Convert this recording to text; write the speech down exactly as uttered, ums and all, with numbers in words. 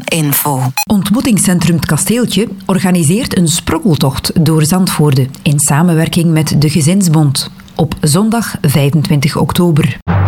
info. Ontmoetingscentrum Het Kasteeltje organiseert een sprokkeltocht door Zandvoorde in samenwerking met de Gezinsbond op zondag vijfentwintig oktober.